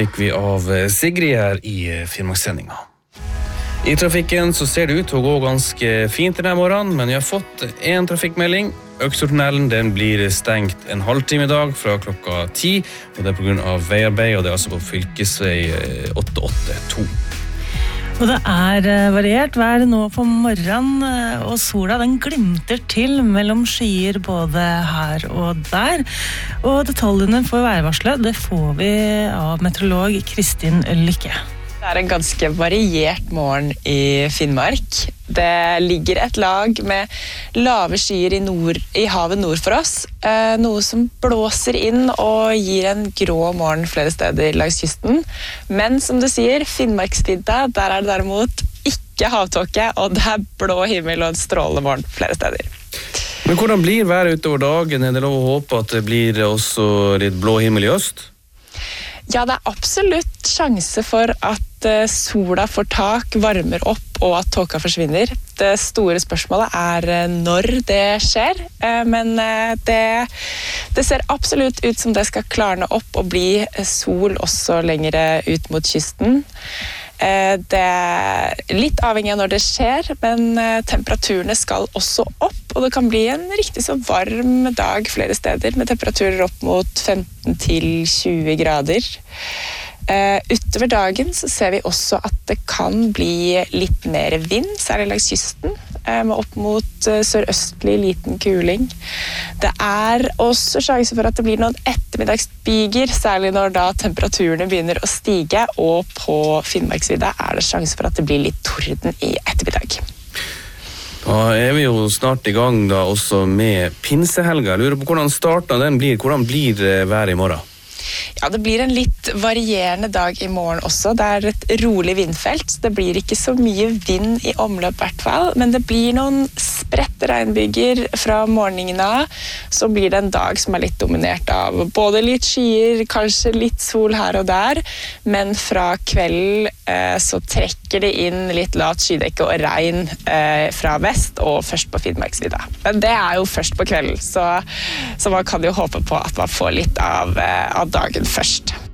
fikk vi av Sigrid her i Finnmarkssendinga. I trafikken så ser det ut til å gå ganske fint denne morgenen, men vi har fått en trafikkmelding. Øksfjordtunnelen den blir stengt en halvtime i dag fra klokka 10, og det på grunn av veiarbeid, og det er altså på fylkesvei 882. Og det variert vær nå på morgenen, og sola den glimter til mellom skyer både her og der. Og detaljene for værvarselet, det får vi av meteorolog Kristin Lykke. Det en ganske variert morgen i Finnmark. Det ligger et lag med lave skyer i havet nord for oss, noe som blåser inn og gir en grå morgen flere steder langs kysten. Men som du sier, Finnmarksvidda, der det derimot ikke havtåke, og det blå himmel og en strålende morgen flere steder. Men hvordan blir været utover dagen? Er det lov å håpe at det blir også litt blå himmel i øst? Ja, det absolutt sjanse for at sola får tak, varmer opp og at tåka forsvinner. Det store spørsmålet når det skjer, men det ser absolutt ut som det skal klarne opp og bli sol også lengre ut mot kysten. Det litt avhengig av når det skjer, men temperaturene skal også opp, og det kan bli en riktig så varm dag flere steder, med temperaturer opp mot 15 til 20 grader. Utover dagen så ser vi også at det kan bli litt mer vind, særlig langs kysten, med opp mot sørøstlig liten kuling. Det også sjanse for at det blir noen ettermiddagsbyger, særlig når da temperaturene begynner å stige, og på Finnmarksvidda det sjanse for at det blir litt torden i ettermiddag. Da vi jo snart i gang da også med pinsehelga. Jeg lurer på hvordan starten den blir. Hvordan blir været i morgen? Ja, det blir en litt varierende dag i morgen også. Det et rolig vindfelt. Det blir ikke så mye vind i omløp i hvert fall, men det blir noen spredte regnbyger fra morgenen av. Så blir det en dag som litt dominert av både litt skyer, kanskje litt sol her og der, men fra kvelden så trekker det inn litt lat skydekke og regn fra vest og først på Finnmarksvidda. Men det jo først på kvelden, så man kan jo håpe på at man får litt av dagen først.